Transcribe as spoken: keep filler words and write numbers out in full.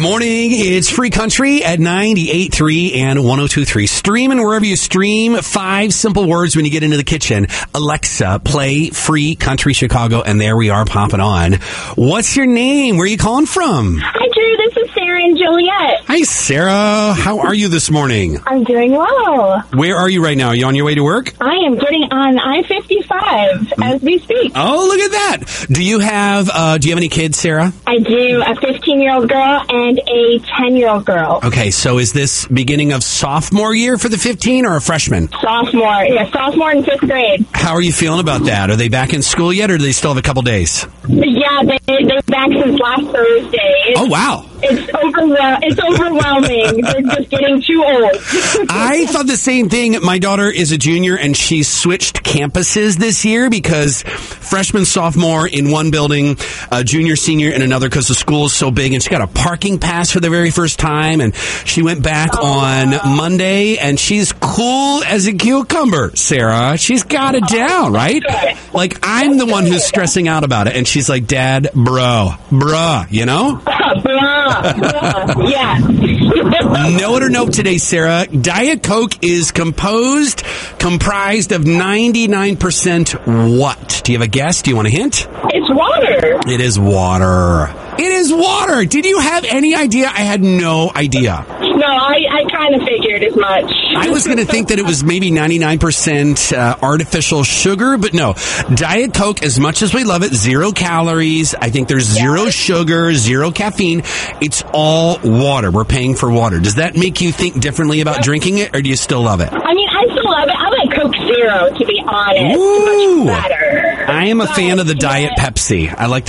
morning. It's Free Country at ninety-eight point three and one oh two point three. Streaming wherever you stream. Five simple words when you get into the kitchen. Alexa, play Free Country Chicago, and there we are popping on. What's your name? Where are you calling from? Hi, Drew. This is Sarah and Juliet. Hi, Sarah. How are you this morning? I'm doing well. Where are you right now? Are you on your way to work? I am getting on I fifty-five as we speak. Oh, look at that. Do you have, uh, do you have any kids, Sarah? I do. A fifteen-year-old girl and a ten-year-old girl. Okay, so is this beginning of sophomore year for the fifteen or a freshman? Sophomore. Yeah, sophomore in fifth grade. How are you feeling about that? Are they back in school yet, or do they still have a couple days? Yeah, they, they're back since last Thursday. It's, Oh, wow. It's, overwhel- it's overwhelming. They're just getting too old. I thought the same thing. My daughter is a junior, and she switched campuses this year because freshman, sophomore in one building, uh, junior, senior in another, because the school is so big. And she got a parking pass for the very first time, and she went back oh, on wow. Monday, and she's cool as a cucumber, Sarah. She's got it down, right? Like, I'm the one who's stressing out about it, and she's like, Dad, bro, bruh, you know? Bruh, bruh, yeah. Know it or nope today, Sarah. Diet Coke is composed, comprised of ninety-nine percent what? Do you have a guess? Do you want a hint? It's water. It is water. It is water. Did you have any idea? I had no idea. No, I, I kind of figured as much. I was going to think that it was maybe ninety-nine percent uh, artificial sugar, but no. Diet Coke, as much as we love it, zero calories. I think there's yeah. zero sugar, zero caffeine. It's all water. We're paying for water. Does that make you think differently about yeah. drinking it, or do you still love it? I mean, I still love it. I like Coke Zero, to be honest. Ooh. Much better. I am a but, fan of the yeah. Diet Pepsi. I like